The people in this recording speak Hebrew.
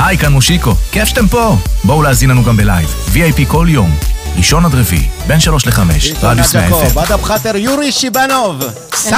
היי, כאן מושיקו. כיף שאתם פה. בואו להזין לנו גם בלייב. VIP כל יום. ראשון עד רביעי, בין 3 ל-5. רדיוס 100 FM. עד הבחתר יורי שיבנוב.